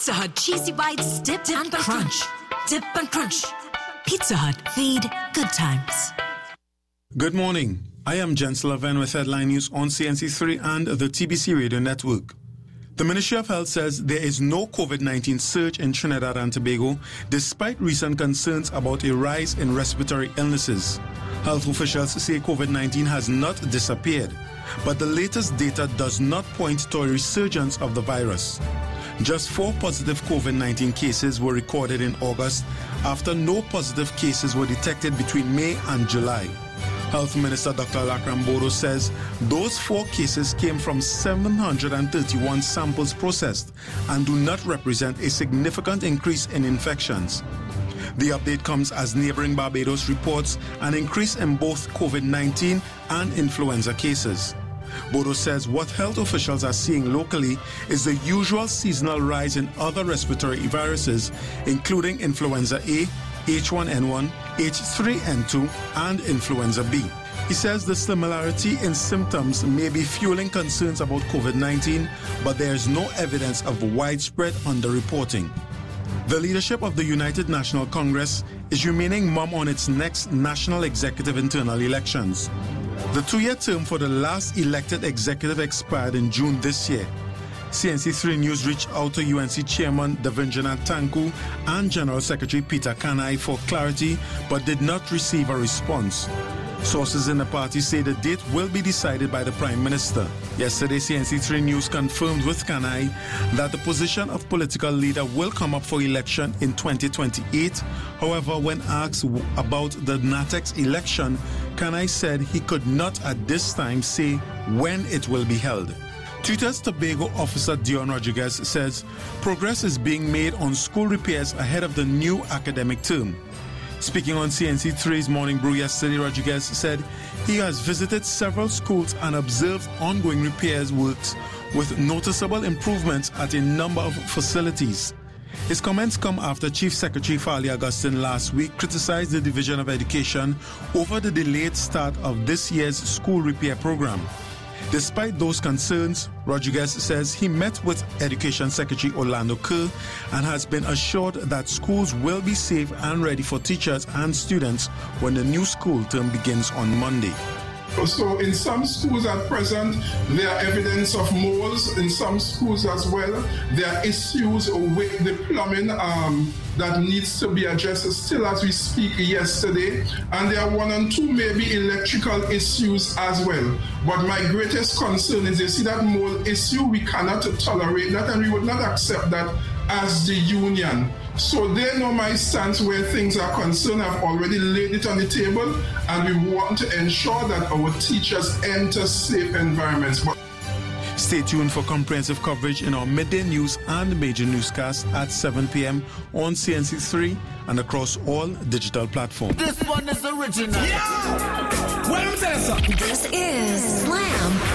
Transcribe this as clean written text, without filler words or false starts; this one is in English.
Pizza Hut Cheesy Bites, dip and crunch. Dip and crunch. Pizza Hut, feed good times. Good morning. I am Jens Levin with Headline News on CNC3 and the TBC Radio Network. The Ministry of Health says there is no COVID-19 surge in Trinidad and Tobago, despite recent concerns about a rise in respiratory illnesses. Health officials say COVID-19 has not disappeared, but the latest data does not point to a resurgence of the virus. Just 4 positive COVID-19 cases were recorded in August, after no positive cases were detected between May and July. Health Minister Dr. Lakram Bodo says those 4 cases came from 731 samples processed and do not represent a significant increase in infections. The update comes as neighboring Barbados reports an increase in both COVID-19 and influenza cases. Bodo says what health officials are seeing locally is the usual seasonal rise in other respiratory viruses, including influenza A, H1N1, H3N2, and influenza B. He says the similarity in symptoms may be fueling concerns about COVID-19, but there is no evidence of widespread underreporting. The leadership of the United National Congress is remaining mum on its next national executive internal elections. The 2-year term for the last elected executive expired in June this year. CNC3 News reached out to UNC Chairman Devindranath Tanku and General Secretary Peter Kanai for clarity, but did not receive a response. Sources in the party say the date will be decided by the Prime Minister. Yesterday, CNC3 News confirmed with Kanai that the position of political leader will come up for election in 2028. However, when asked about the NATEX election, Kanai said he could not at this time say when it will be held. Twitters Tobago officer Dion Rodriguez says progress is being made on school repairs ahead of the new academic term. Speaking on CNC3's Morning Brew yesterday, Rodriguez said he has visited several schools and observed ongoing repairs works with noticeable improvements at a number of facilities. His comments come after Chief Secretary Farley Augustine last week criticized the Division of Education over the delayed start of this year's school repair program. Despite those concerns, Rodriguez says he met with Education Secretary Orlando Kerr and has been assured that schools will be safe and ready for teachers and students when the new school term begins on Monday. So in some schools at present, there are evidence of moles. In some schools as well, there are issues with the plumbing that needs to be addressed still as we speak yesterday. And there are 1 and 2 maybe electrical issues as well. But my greatest concern is, you see that mole issue, we cannot tolerate that and we would not accept that as the union. So they know my stance where things are concerned. I've already laid it on the table, and we want to ensure that our teachers enter safe environments. Stay tuned for comprehensive coverage in our midday news and major newscast at 7 p.m. on CNC3 and across all digital platforms. This one is original. Yeah! Well, this is Slam